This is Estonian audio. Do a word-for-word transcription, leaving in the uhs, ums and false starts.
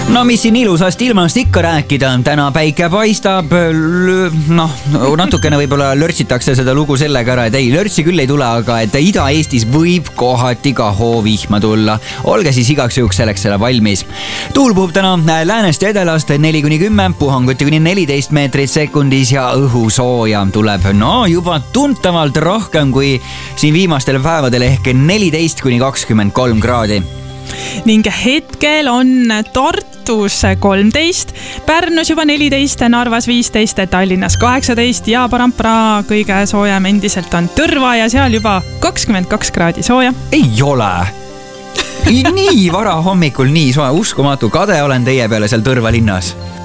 No mis siin ilusast ilmast ikka rääkida, täna päike paistab, noh, natukene võib-olla lörtsitakse seda lugu sellega ära, et ei, lörtsi küll ei tule, aga et Ida-Eestis võib kohati ka hoovihma tulla. Olge siis igaks juhuks selleks selle valmis. Tuul puhub täna läänest ja edelast neli kuni kümme, puhanguti kuni neliteist meetrit sekundis ja õhusooja tuleb no juba tuntavalt rohkem kui siin viimastel päevadel ehk neliteist kuni kakskümmend kolm kraadi. Ning hetkel on Tartus kolmteist, Pärnus juba neliteist, Narvas viisteist, Tallinnas kaheksateist ja Parampra kõige soojem endiselt on Tõrva ja seal juba kakskümmend kaks kraadi sooja. Ei ole! Nii vara hommikul nii soe, uskumatu, kade olen teie peale seal Tõrva linnas.